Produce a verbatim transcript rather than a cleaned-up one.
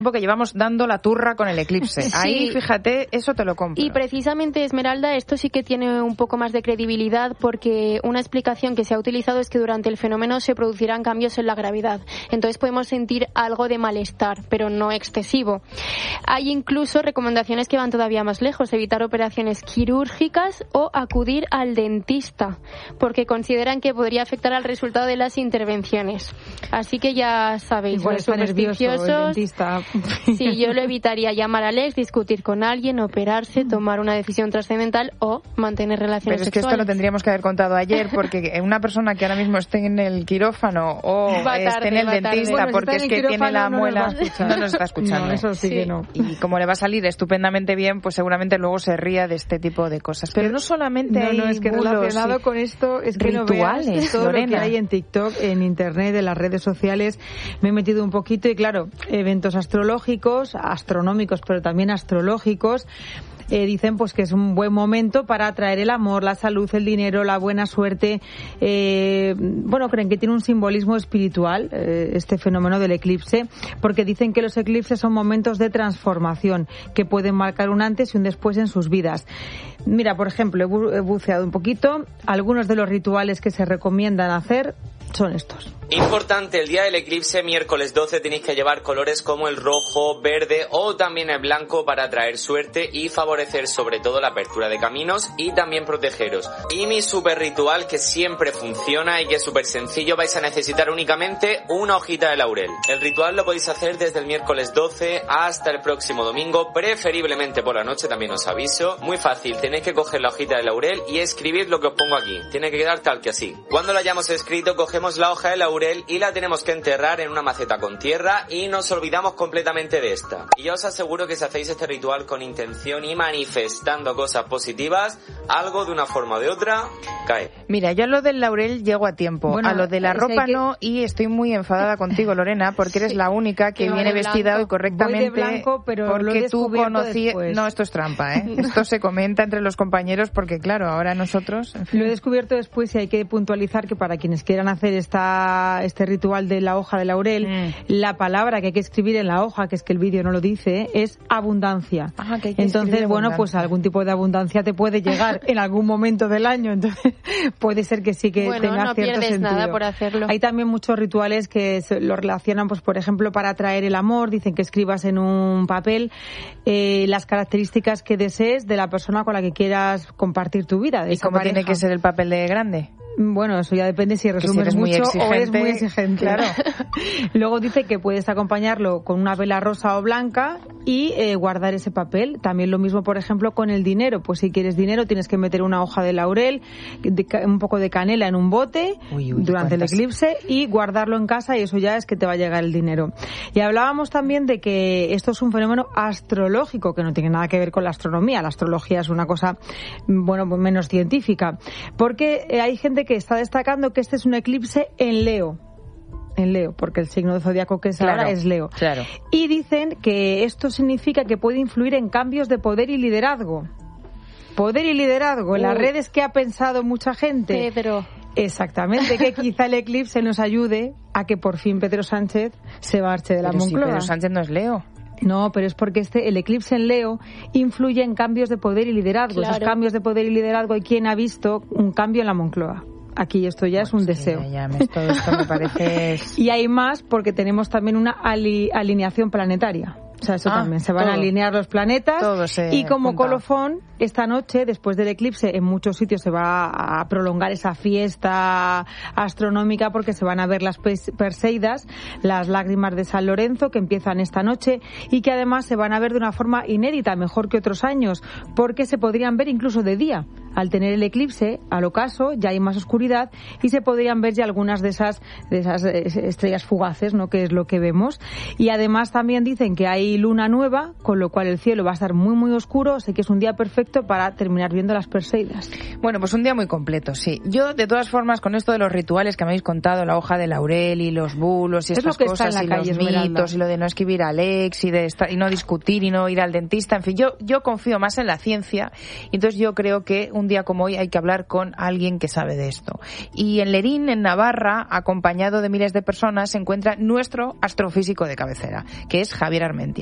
porque llevamos dando la turra con el eclipse. Sí. Ahí, fíjate, eso te lo compro. Y precisamente, Esmeralda, esto sí que tiene un poco más de credibilidad, porque una explicación que se ha utilizado es que durante el fenómeno se producirán cambios en la gravedad. Entonces podemos sentir algo de malestar, pero no excesivo. Hay incluso recomendaciones que van todavía más lejos: evitar operaciones quirúrgicas o acudir al dentista, porque consideran que podría afectar al resultado de las intervenciones. Así que ya sabéis, igual los está nervioso el dentista. Sí, yo lo evitaría: llamar a Alex, discutir con alguien, operarse, tomar una decisión trascendental o mantener relaciones Pero es que sexuales. esto lo tendríamos que haber contado ayer, porque una persona que ahora mismo esté en el quirófano o Va esté tarde, en el va tarde. dentista Bueno, porque está es en el que tiene la quirófano, muela, no nos va a escuchar. no nos está escuchando. No, eso sí, Sí. que no. Y como le va a salir estupendamente bien, pues seguramente luego se ría de este tipo de cosas. Pero no solamente No, hay no, es que bulos relacionado y con esto es que rituales, no veas todo Lorena. lo que hay en TikTok, en internet, en las redes sociales. Me he metido un poquito y claro, eventos astrológicos, astronómicos, pero también astrológicos. Eh, dicen pues que es un buen momento para atraer el amor, la salud, el dinero, la buena suerte. Eh, bueno, creen que tiene un simbolismo espiritual eh, este fenómeno del eclipse, porque dicen que los eclipses son momentos de transformación que pueden marcar un antes y un después en sus vidas. Mira, por ejemplo, he, bu- he buceado un poquito. Algunos de los rituales que se recomiendan hacer son estos. Importante, el día del eclipse, miércoles doce, tenéis que llevar colores como el rojo, verde o también el blanco para atraer suerte y favorecer sobre todo la apertura de caminos y también protegeros. Y mi super ritual que siempre funciona y que es súper sencillo: vais a necesitar únicamente una hojita de laurel. El ritual lo podéis hacer desde el miércoles doce hasta el próximo domingo, preferiblemente por la noche, también os aviso. Muy fácil, tenéis que coger la hojita de laurel y escribir lo que os pongo aquí. Tiene que quedar tal que así. Cuando lo hayamos escrito, cogemos la hoja de laurel y la tenemos que enterrar en una maceta con tierra y nos olvidamos completamente de esta. Y yo os aseguro que si hacéis este ritual con intención y manifestando cosas positivas, algo de una forma o de otra cae. Mira, yo a lo del laurel llego a tiempo, Bueno, a lo de la es ropa que- no, y estoy muy enfadada contigo, Lorena, porque eres Sí. la única que Que va viene de vestida blanco. hoy correctamente. Voy de blanco, pero lo he porque tú descubierto conocías... después. No, esto es trampa, ¿eh? Esto se comenta entre los compañeros porque, claro, ahora nosotros... En fin. Lo he descubierto después y hay que puntualizar que para quienes quieran hacer esta este ritual de la hoja de laurel, Mm. la palabra que hay que escribir en la hoja, que es que el vídeo no lo dice, es abundancia. Ajá, que hay que Entonces, escribir bueno, abundancia. pues algún tipo de abundancia te puede llegar en algún momento del año, entonces puede ser que sí que Bueno, tenga no cierto pierdes sentido. nada por hacerlo. Hay también muchos rituales que se lo relacionan, pues por ejemplo, para atraer el amor. Dicen que escribas en un papel eh, las características que desees de la persona con la que quieras compartir tu vida. De ¿Y esa cómo tiene pareja. que ser el papel de grande? Bueno, eso ya depende si si resumes eres muy mucho o eres exigente, muy exigente. claro. Luego dice que puedes acompañarlo con una vela rosa o blanca y eh, guardar ese papel. También lo mismo, por ejemplo, con el dinero. Pues si quieres dinero tienes que meter una hoja de laurel, de ca- un poco de canela en un bote Uy, uy, durante el cuántas. eclipse y guardarlo en casa, y eso ya es que te va a llegar el dinero. Y hablábamos también de que esto es un fenómeno astrológico que no tiene nada que ver con la astronomía. La astrología es una cosa, bueno, menos científica. Porque eh, hay gente que está destacando que este es un eclipse en Leo. En Leo, porque el signo de zodiaco que es Claro, ahora es Leo. claro. Y dicen que esto significa que puede influir en cambios de poder y liderazgo. Poder y liderazgo, en las Uy. redes que ha pensado mucha gente. Pedro. Exactamente, que quizá el eclipse nos ayude a que por fin Pedro Sánchez se marche de la Pero si Moncloa. Pedro Sánchez no es Leo. No, pero es porque este el eclipse en Leo influye en cambios de poder y liderazgo. Claro. Esos cambios de poder y liderazgo, hay quien ha visto un cambio en la Moncloa. Aquí esto ya es un Pues deseo. Ya, ya, me- todo esto me parece... Y hay más porque tenemos también una ali- alineación planetaria. O sea, eso Ah, también. Se van todo. a alinear los planetas. Todo se y como junta. colofón, esta noche, después del eclipse, en muchos sitios se va a prolongar esa fiesta astronómica porque se van a ver las pes- Perseidas, las lágrimas de San Lorenzo, que empiezan esta noche y que además se van a ver de una forma inédita, mejor que otros años, porque se podrían ver incluso de día. Al tener el eclipse, al ocaso, ya hay más oscuridad y se podrían ver ya algunas de esas, de esas eh, estrellas fugaces, ¿no? Que es lo que vemos. Y además también dicen que hay luna nueva, con lo cual el cielo va a estar muy, muy oscuro. Sé que es un día perfecto perfecto para terminar viendo las Perseidas. Bueno, pues un día muy completo, sí. Yo, de todas formas, con esto de los rituales que me habéis contado, la hoja de laurel y los bulos y es estas lo que cosas, está en la y calle, los Esmeralda. mitos, y lo de no escribir al ex, y de estar, y no discutir, y no ir al dentista, en fin, yo, yo confío más en la ciencia, y entonces yo creo que un día como hoy hay que hablar con alguien que sabe de esto. Y en Lerín, en Navarra, acompañado de miles de personas, se encuentra nuestro astrofísico de cabecera, que es Javier Armentia.